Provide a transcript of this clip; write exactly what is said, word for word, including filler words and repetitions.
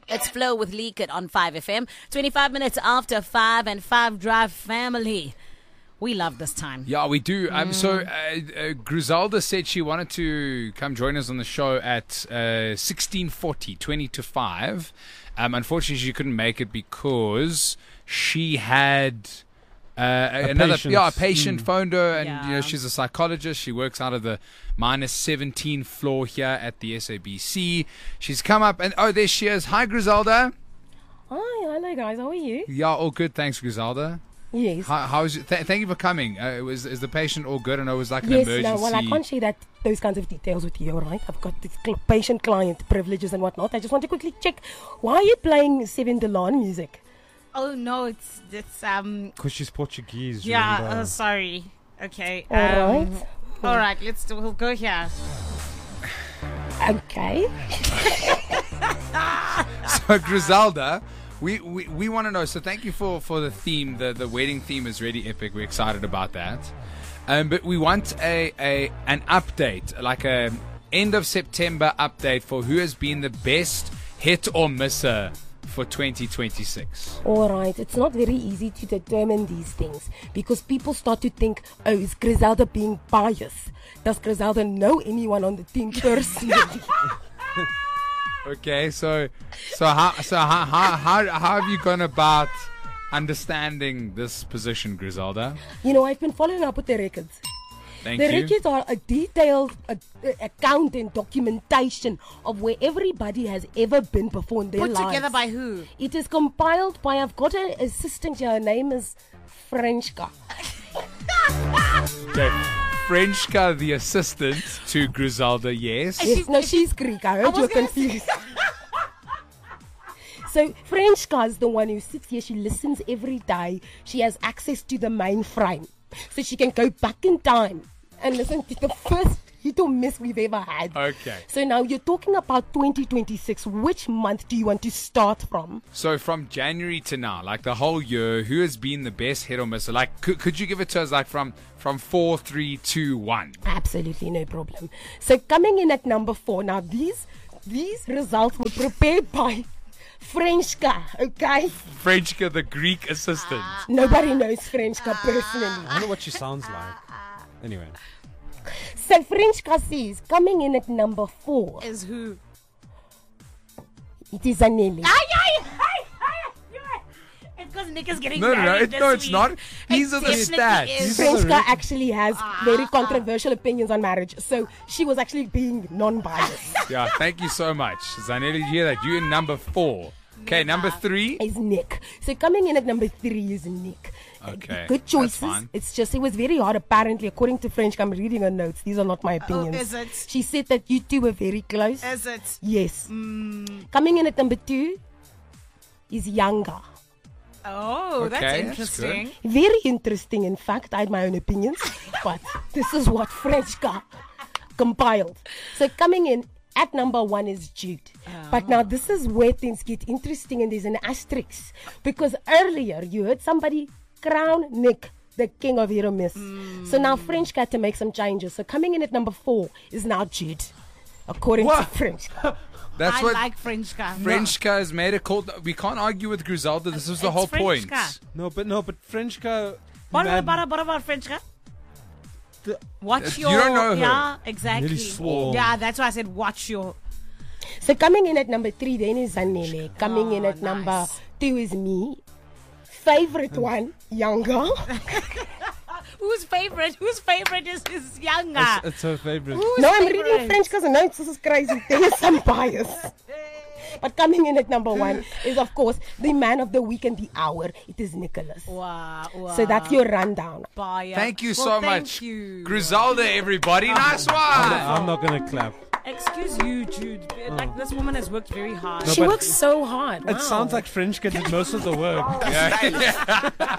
It's Flow with Leakit on five F M. twenty-five minutes after five and five Drive family. We love this time. Yeah, we do. Um, so uh, uh, Griselda said she wanted to come join us on the show at uh, sixteen forty, twenty to five. Um, unfortunately, she couldn't make it because she had uh, a another patient. yeah a patient Mm. phoned her, and Yeah. you know she's a psychologist. She works out of the minus seventeen floor here at the S A B C. She's come up and oh, there she is. Hi, Griselda. Hi, hello guys, how are you? Yeah, all good. Thanks, Griselda. Yes. How, how's it? Th- thank you for coming. Uh, was is the patient all good? I know it was like an Yes, emergency. no, well, I can't share that those kinds of details with you, all right? I've got this cl- patient-client privileges and whatnot. I just want to quickly check. Why are you playing Seven Delan music? Oh, no, it's, it's um, Because she's Portuguese. yeah, remember? oh, sorry. Okay. All um, right. All right, let's do, we'll go here. Okay. So Griselda, we, we, we want to know. So thank you for, for the theme. The the wedding theme is really epic. We're excited about that. Um, but we want a, a an update, like a end of September update for who has been the best hit or misser for twenty twenty-six. All right. It's not very easy to determine these things because people start to think, oh, is Griselda being biased? Does Griselda know anyone on the team personally? Okay, so so how so how how how, how have you gone about understanding this position, Griselda? You know, I've been following up with the records. Thank The you. records are a detailed uh, uh, account and documentation of where everybody has ever been before in their Put lives. together by who? It is compiled by, I've got an assistant here, her name is Frenchka. Okay. Frenchka, the assistant to Griselda, yes. Yes, no, she's Greek. I heard was you were gonna confused. So Frenchka is the one who sits here. She listens every day. She has access to the mainframe. So she can go back in time and listen to the first hit or miss we've ever had. Okay. So now you're talking about twenty twenty-six. Which month do you want to start from? So from January to now, like the whole year, who has been the best hit or misser? Like, could, could you give it to us like from from four, three, two, one? Absolutely no problem. So coming in at number four. Now these these results were prepared by Frenchka, okay? Frenchka, the Greek assistant. Nobody knows Frenchka personally. I wonder what she sounds like. Anyway. So Frenchka says, coming in at number four, Is who? it is Aneli. Ay, ay, ay, ay, ay. It's because Nick is getting No, no, no, married it- this no, it's week. not. These It are the definitely stats. is. These are the Frenchka records. actually has very controversial opinions on marriage, so she was actually being non-biased. Yeah, thank you so much. Zanelli, did you hear that? You're in number four. Okay, number three. Is Nick. So coming in at number three is Nick. Okay, Good that's choices. fine. It's just, it was very hard apparently, according to Frenchka. I'm reading her notes. These are not my opinions. is it? She said that you two were very close. Is it? Yes. Mm. Coming in at number two is Yanga. Oh, Okay, that's that's interesting. Very interesting, in fact. I had my own opinions, but this is what Frenchka compiled. So coming in at number one is Jude. But now this is where things get interesting, and there's an asterisk. Because earlier you heard somebody crown Nick the king of hit or miss. So now Frenchka had to make some changes. So coming in at number four is now Jude, according What? to Frenchka. That's I what like French guy. Frenchka has made it called. We can't argue with Griselda. This is the It's whole point. Frenchka. No, but no, but Frenchka. What man, about what about French guy? the- Watch You your. don't know her. Yeah, exactly. Nearly swore. Yeah, that's why I said watch your. So coming in at number three then is Zanele. Coming in Oh, at number nice. two is me. Favorite one, Younger. Whose favorite? Whose favorite is is younger? It's, it's her favorite. Whose No, I'm favorite? reading French because notes. This is crazy. There is some bias. But coming in at number one is, of course, the man of the week and the hour. It is Nicholas. Wow, wow. So that's your rundown. Buyer. Thank you Well, so thank much, you. Griselda. Everybody, nice one. I'm not going to clap. Excuse you, Jude. Like this woman has worked very hard. No, She but works so hard. It Wow. sounds like Frenchka did most of the work. Yeah, yeah.